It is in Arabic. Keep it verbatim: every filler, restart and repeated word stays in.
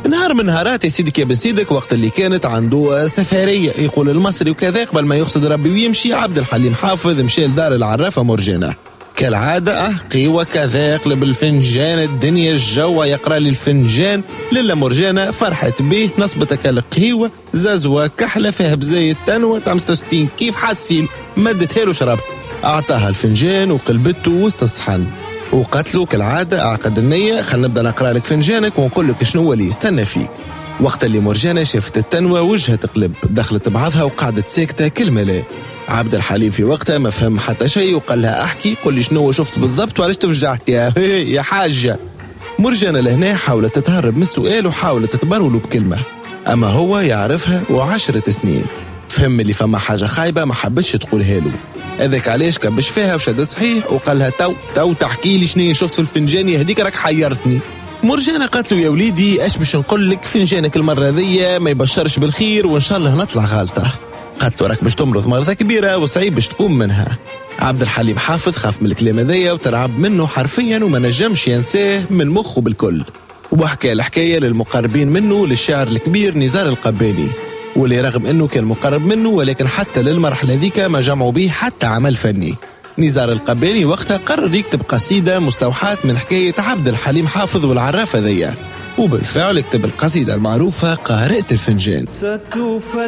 نهار من نهارات يا سيدك يا بسيدك، وقت اللي كانت عنده سفرية يقول المصري وكذا، قبل ما يقصد ربي ويمشي، عبد الحليم حافظ مشي لدار العرافة مرجانة كالعادة. اه قيوة كذا يقلب الفنجان، الدنيا الجو يقرأ لي الفنجان. للا مرجانة فرحت به، نصبتك القهيوة زازوة كحلة فيها بزاية تنوى تمستين كيف حسين، مدتها له شرب، أعطاها الفنجان وقلبته وسط الصحن وقتلوا كالعادة. أعقد النية، خل نبدأ نقرأ لك فنجانك ونقول لك شنو اللي يستنى فيك. وقت اللي مرجانة شافت التنوى وجهها تقلب، دخلت بعضها وقعدت ساكتة كلمة لا. عبد الحليم في وقتها ما فهم حتى شيء وقال لها احكي، قل لي شنو شفت بالضبط وعلاش تفجعت يا يا حاجة. مرجانة لهنا حاولت تتهرب من السؤال وحاولت تبرول بكلمة، أما هو يعرفها وعشرة سنين فهم اللي فما حاجة خايبة ما حبتش تقولها له. هذاك علاش كبش فيها وشد صحيح وقال لها تو تو تحكي لي شنو شفت في الفنجان، يهديك راك حيرتني. مرجانة قالت له يا وليدي اش باش نقول لك، فنجانك المرة ذي ما يبشرش بالخير وإن شاء الله نطلع غالطة. قالت له راك باش تمرض مرضى كبيرة وصعيب باش تقوم منها. عبد الحليم حافظ خاف من الكلام هذايا وترعب منه حرفيا وما نجمش ينساه من مخه بالكل، وحكى الحكاية للمقربين منه للشاعر الكبير نزار القباني، واللي رغم انه كان مقرب منه ولكن حتى للمرحلة ذيك ما جمعوا به حتى عمل فني. نزار القباني وقتها قرر يكتب قصيدة مستوحاة من حكاية عبد الحليم حافظ والعرافة ذيا، وبالفعل كتب القصيدة المعروفة قارئة الفنجان.